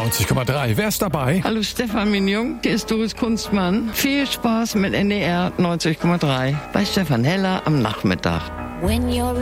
90,3. Wer ist dabei? Hallo Stefan Mignon, hier ist Doris Kunstmann. Viel Spaß mit NDR 90,3 bei Stefan Heller am Nachmittag. When you're